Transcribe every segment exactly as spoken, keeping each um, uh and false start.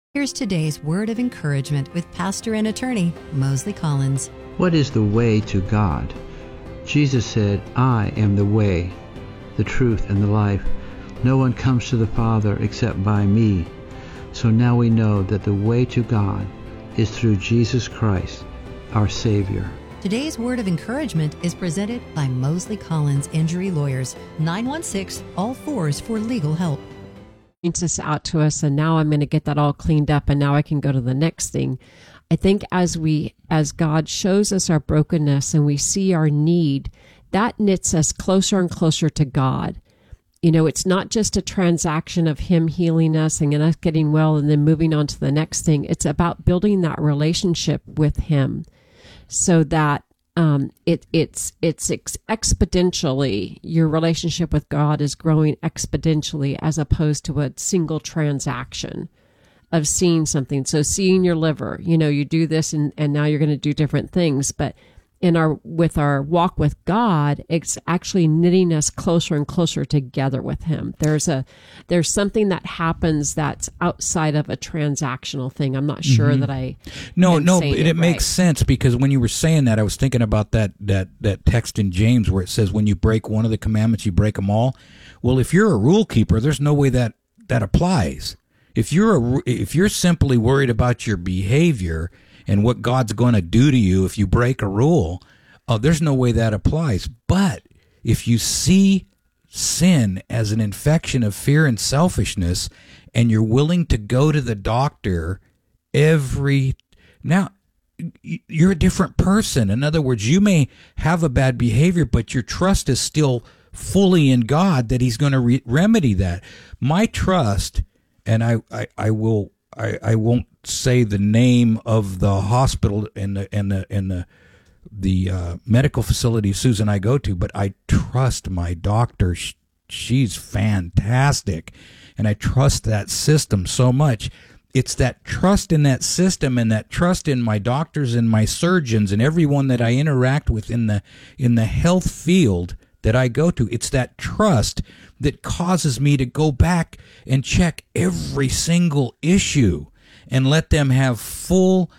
Here's today's word of encouragement with pastor and attorney Mosley Collins. What is the way to God? Jesus said, I am the way, the truth, and the life. No one comes to the Father except by me. So now we know that the way to God is through Jesus Christ, our Savior. Today's word of encouragement is presented by Mosley Collins Injury Lawyers, nine one six, all fours for legal help. Points this out to us, and now I'm going to get that all cleaned up, and now I can go to the next thing. I think as we, as God shows us our brokenness and we see our need, that knits us closer and closer to God. You know, it's not just a transaction of Him healing us and us getting well and then moving on to the next thing. It's about building that relationship with Him so that Um, it, it's it's ex- exponentially, your relationship with God is growing exponentially as opposed to a single transaction of seeing something. So seeing your liver, you know, you do this and, and now you're going to do different things. But in our with our walk with God, it's actually knitting us closer and closer together with Him. There's a there's something that happens that's outside of a transactional thing. I'm not sure mm-hmm. that I no am no saying it, it it makes right. sense, because when you were saying that, I was thinking about that that that text in James where it says when you break one of the commandments, you break them all. Well, if you're a rule keeper, there's no way that that applies. If you're a, if you're simply worried about your behavior and what God's going to do to you if you break a rule, uh, there's no way that applies. But if you see sin as an infection of fear and selfishness, and you're willing to go to the doctor every... Now, you're a different person. In other words, you may have a bad behavior, but your trust is still fully in God that He's going to re- remedy that. My trust, and I, I, I will... I, I won't say the name of the hospital and the and the and the the uh, medical facility Susan and I go to, but I trust my doctor. She, she's fantastic, and I trust that system so much. It's that trust in that system and that trust in my doctors and my surgeons and everyone that I interact with in the in the health field that I go to. It's that trust that causes me to go back and check every single issue and let them have full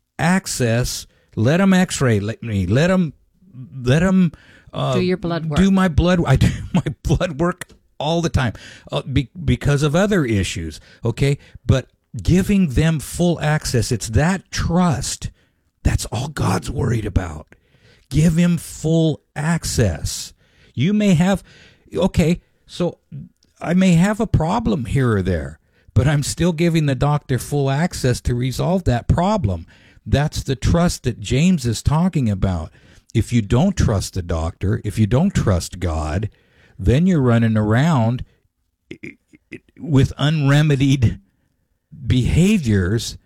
access. Let them x-ray, let me, let them, let them uh, do your blood work. Do my blood. I do my blood work all the time uh, be, because of other issues. Okay. But giving them full access, it's that trust. That's all God's worried about. Give Him full access. You may have, okay, so I may have a problem here or there, but I'm still giving the doctor full access to resolve that problem. That's the trust that James is talking about. If you don't trust the doctor, if you don't trust God, then you're running around with unremedied behaviors.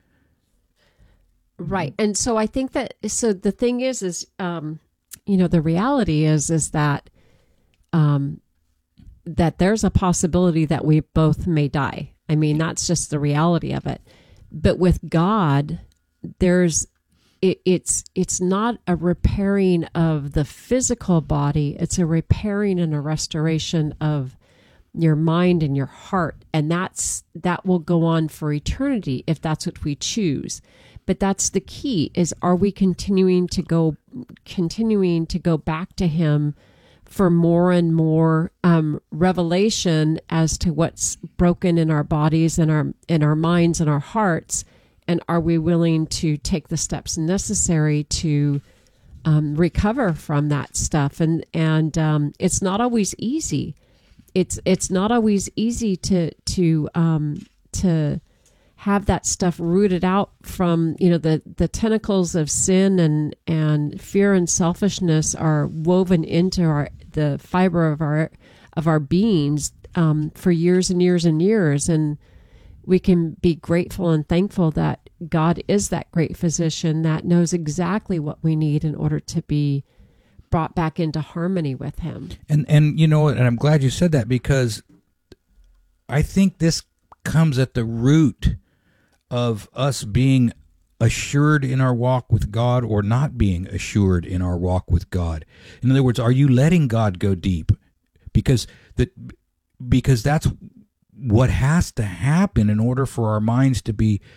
Right. And so I think that, so the thing is, is, um, you know, the reality is, is that, um, that there's a possibility that we both may die. I mean, that's just the reality of it. But with God, there's, it, it's, it's not a repairing of the physical body. It's a repairing and a restoration of your mind and your heart. And that's, that will go on for eternity if that's what we choose. But that's the key, is are we continuing to go, continuing to go back to Him for more and more um, revelation as to what's broken in our bodies and our in our minds and our hearts, and are we willing to take the steps necessary to um, recover from that stuff? And and um, it's not always easy. It's it's not always easy to to um, to have that stuff rooted out from, you know, the, the tentacles of sin and, and fear and selfishness are woven into our, the fiber of our, of our beings, um, for years and years and years. And we can be grateful and thankful that God is that great physician that knows exactly what we need in order to be brought back into harmony with Him. And, and, you know, and I'm glad you said that, because I think this comes at the root of us being assured in our walk with God or not being assured in our walk with God. In other words, are you letting God go deep? Because that because that's what has to happen in order for our minds to be